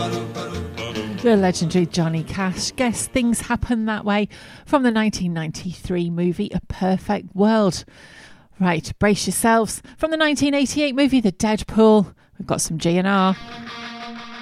The legendary Johnny Cash. Guess Things Happen That Way from the 1993 movie A Perfect World. Right, brace yourselves. From the 1988 movie The Deadpool, we've got some GNR.